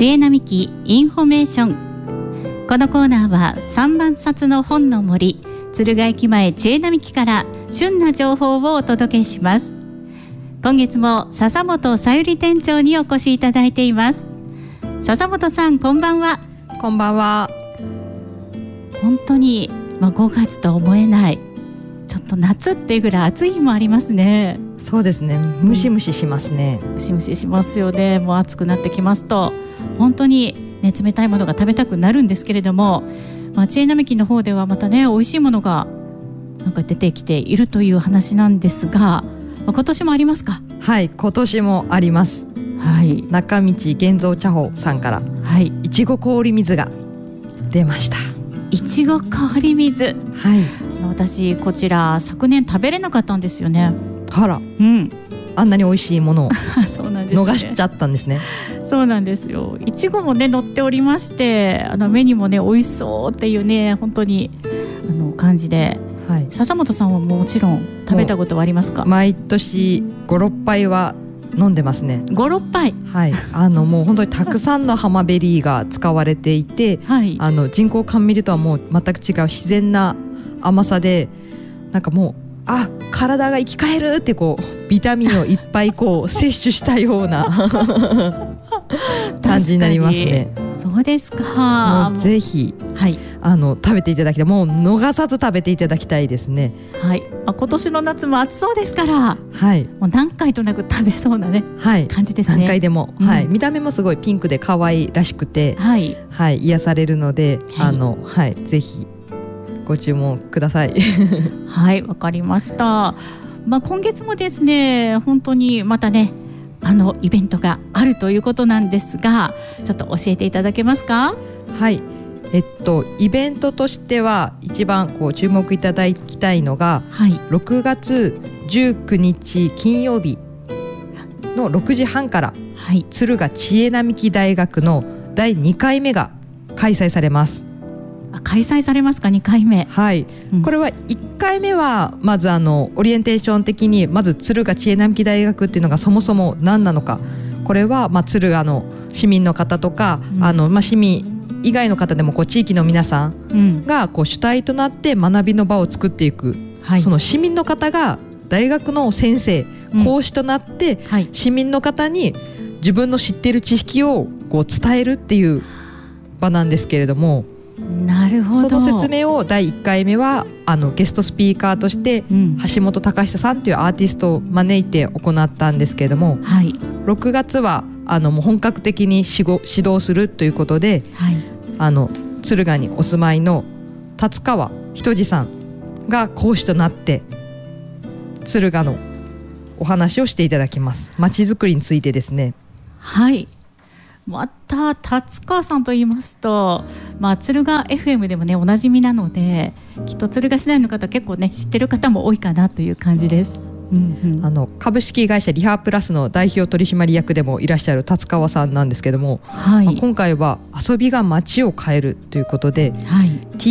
知恵並木インフォメーション。このコーナーは3万冊の本の森敦賀駅前知恵並木から旬な情報をお届けします。今月も笹本さゆり店長にお越しいただいています。笹本さん、こんばんは。 こんばんは。 本当に、5月と思えない、ちょっと夏っていうぐらい暑い日もありますね。 そうですね、ムシムシしますね。 ムシムシしますよね。もう暑くなってきますと本当に、冷たいものが食べたくなるんですけれども、知恵並木の方ではまたね、美味しいものがなんか出てきているという話なんですが、今年もありますか？ はい、今年もあります。はい、中道現像茶舗さんから、はい、いちご氷水が出ました。 いちご氷水、はい、私こちら昨年食べれなかったんですよね。 あら、あんなに美味しいものをそうなんですね、 逃しちゃったんですね。 そうなんですよ。いちごもね乗っておりまして、目にもね美味しそうっていうね、本当に感じで、はい、笹本さんはもちろん食べたことはありますか？ 毎年 5,6 杯は飲んでますね。 5,6 杯、 はい、もう本当にたくさんのハマベリーが使われていて、はい、人工甘味料とはもう全く違う自然な甘さで、なんかもう体が生き返るってビタミンをいっぱい摂取したような感じになりますね。 そうですか。 もうぜひ、はい、食べていただきたい。もう逃さず食べていただきたいですね。はい、今年の夏も暑そうですから、はい、もう何回となく食べそうなね、はい、感じですね。 何回でも、はい、見た目もすごいピンクで可愛らしくて、はいはい、癒されるので、はい、ぜひご注文ください。 はい、わかりました。今月もですね、本当にまたね、イベントがあるということなんですが、ちょっと教えていただけますか？ はい、イベントとしては一番注目いただきたいのが、はい、6月19日金曜日の6時半から、はい、敦賀知恵並木大学の第2回目が開催されます。 開催されますか？2回目、 はい、これは1回目はまずオリエンテーション的に、まず敦賀知恵並木大学っていうのがそもそも何なのか、これは敦賀の市民の方とか、市民以外の方でも地域の皆さんが主体となって学びの場を作っていく、はい、その市民の方が大学の先生、講師となって、はい、市民の方に自分の知っている知識を伝えるっていう場なんですけれども、 なるほど。 その説明を第1回目はゲストスピーカーとして、橋本隆久さんというアーティストを招いて行ったんですけれども、はい、6月はもう本格的に指導するということで、はい、敦賀にお住まいの達川仁次さんが講師となって敦賀のお話をしていただきます。まちづくりについてですね。 はい、また達川さんと言いますと、敦賀 FM でもねおなじみなので、きっと敦賀市内の方結構ね知ってる方も多いかなという感じです。株式会社リハプラスの代表取締役でもいらっしゃる達川さんなんですけども、はい、今回は遊びが街を変えるということで、はい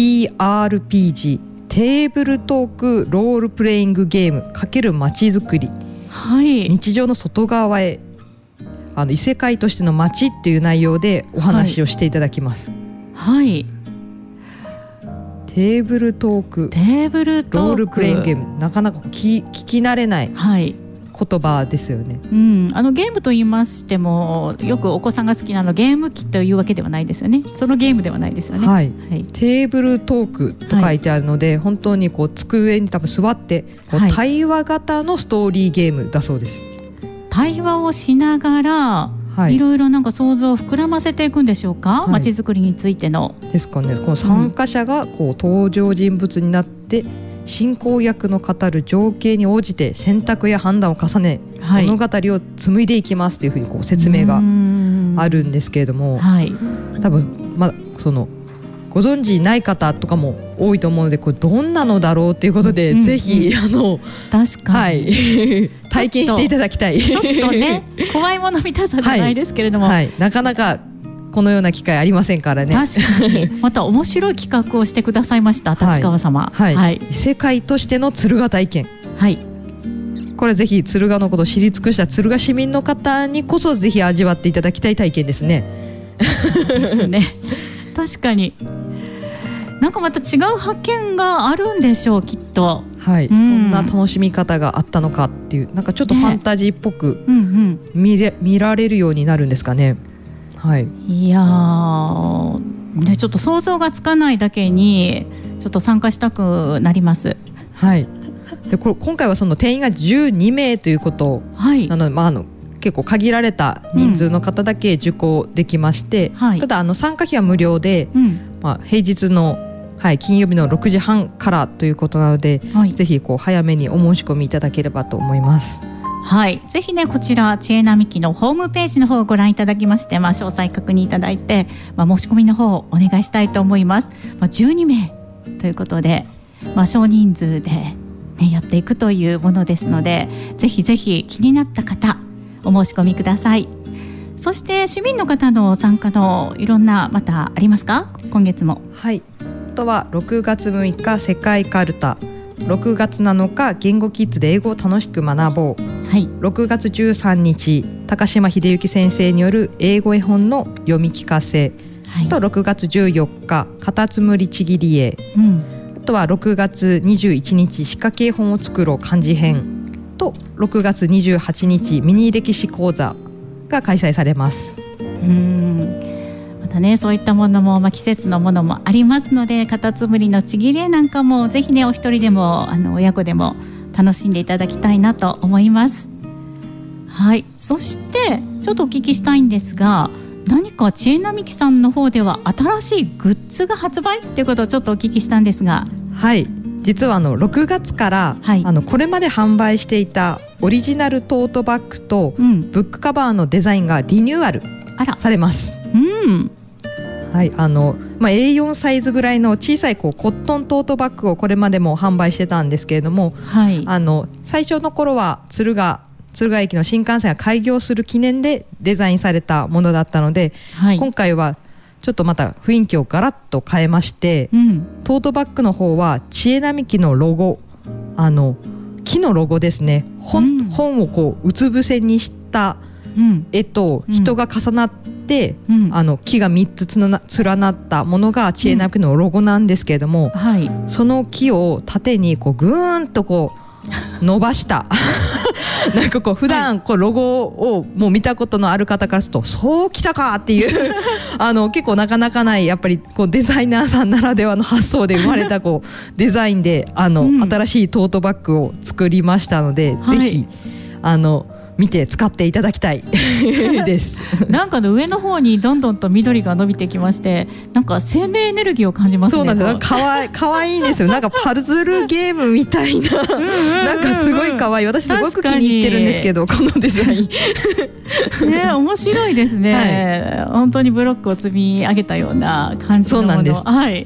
、TRPG テーブルトークロールプレイングゲーム×街づくり、はい、日常の外側へ異世界としての街っていう内容でお話をしていただきます。はい、テーブルトークロールプレイングゲーム、なかなか聞き慣れない言葉ですよね。 ゲームと言いましても、よくお子さんが好きなゲーム機というわけではないですよね。そのゲームではないですよね。はいはい、テーブルトークと書いてあるので、はい、本当に机に多分座って対話型のストーリーゲームだそうです。 対話をしながら、はい、いろいろなんか想像を膨らませていくんでしょうか、まちづくりについてのですかね。この参加者が登場人物になって、進行役の語る情景に応じて選択や判断を重ね、はい、物語を紡いでいきますというふうに説明があるんですけれども、はい、多分ご存知ない方とかも多いと思うので、これどんなのだろうということで、ぜひ確かに、はい、 体験していただきたい。 ちょっとね怖いもの見たさじゃないですけれども、 はいはい、なかなかこのような機会ありませんからね。 確かにまた面白い企画をしてくださいました、達川様。 はいはい、異世界としての敦賀体験、はい、これぜひ敦賀のことを知り尽くした敦賀市民の方にこそぜひ味わっていただきたい体験ですね。 ですね確かになんかまた違う発見があるんでしょうきっと。 はい、そんな楽しみ方があったのかっていう、なんかちょっとファンタジーっぽく見られるようになるんですかね。はい、 いやー、ね、ちょっと想像がつかないだけにちょっと参加したくなります。 はい、で今回はその定員が12名ということなので、結構限られた人数の方だけ受講できまして、ただ参加費は無料で、平日の金曜日の6時半からということなので、ぜひ早めにお申し込みいただければと思います。 はい、ぜひねこちら知恵並木のホームページの方をご覧いただきまして、詳細確認いただいて、申し込みの方をお願いしたいと思います。12名ということで、少人数で、やっていくというものですので、ぜひぜひ気になった方お申し込みください。そして市民の方の参加のいろんなまたありますか？今月も。 はい、あとは6月6日世界カルタ、6月7日言語キッズで英語を楽しく学ぼう、6月13日高島秀幸先生による英語絵本の読み聞かせ、と6月14日カタツムリちぎり絵、あとは6月21日仕掛け絵本を作ろう漢字編と6月28日ミニ歴史講座が開催されます。 またね、そういったものも、季節のものもありますので、カタツムリのちぎり絵なんかもぜひねお一人でも親子でも楽しんでいただきたいなと思います。はい、そしてちょっとお聞きしたいんですが、何か知恵並木さんの方では新しいグッズが発売ということをちょっとお聞きしたんですが。 はい、実は6月から、これまで販売していたオリジナルトートバッグと、ブックカバーのデザインがリニューアルされます。はい、A4 サイズぐらいの小さいコットントートバッグをこれまでも販売してたんですけれども、最初の頃は敦賀駅の新幹線が開業する記念でデザインされたものだったので、今回はちょっとまた雰囲気をガラッと変えまして、トートバッグの方は知恵並木のロゴ、木のロゴですね、本をうつ伏せにした絵と人が重なって、木が3つ連なったものが知恵並木のロゴなんですけれども、その木を縦にぐーんと伸ばしたなんか普段ロゴをもう見たことのある方からすると、そうきたかっていう結構なかなかないやっぱりデザイナーさんならではの発想で生まれたデザインで新しいトートバッグを作りましたので、ぜひ見て使っていただきたいですなんか上の方にどんどんと緑が伸びてきまして、なんか生命エネルギーを感じますね。 そうなんですよ、かわいいんですよ。なんかパズルゲームみたいななんかすごいかわいい。私すごく気に入ってるんですけど、このデザインね、面白いですね、本当にブロックを積み上げたような感じのもの。 そうなんです、